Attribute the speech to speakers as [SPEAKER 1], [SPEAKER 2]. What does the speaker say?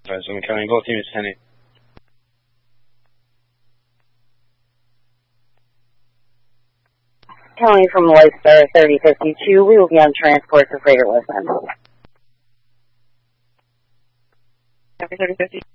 [SPEAKER 1] I'm coming. Both units 10-8.
[SPEAKER 2] County from Lodestar 3052. We will be on transport to Freighter Wilson.
[SPEAKER 3] Copy 3050.